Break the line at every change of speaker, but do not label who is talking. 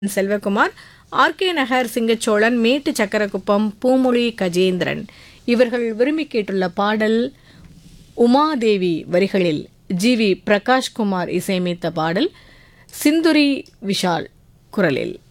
Selvakumar, RK நகர் சிங்கச்சோழன், மேட்டு சக்கரக்குப்பம் பூமொழி கஜேந்திரன் இவர்கள் விரும்பி கேட்டுள்ள பாடல் உமாதேவி வரிகளில் ஜி.வி. பிரகாஷ்குமார் இசையமைத்த பாடல் சிந்துரி விஷால் குரலில்.